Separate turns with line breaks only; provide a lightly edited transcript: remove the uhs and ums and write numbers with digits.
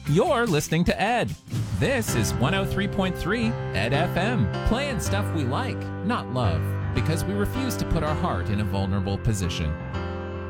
You're listening to Ed. This is 103.3 Ed FM, playing stuff we like, not love, because we refuse to put our heart in a vulnerable position.